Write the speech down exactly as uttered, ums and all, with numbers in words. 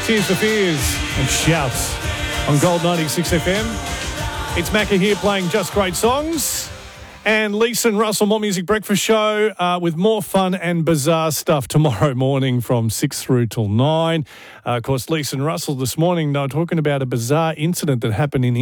Tears for Fears and Shouts on Gold ninety-six F M. It's Macca here playing just great songs. And Lisa and Russell, More Music Breakfast Show uh, with more fun and bizarre stuff tomorrow morning from six through till nine. Uh, of course, Lisa and Russell this morning, they were talking about a bizarre incident that happened in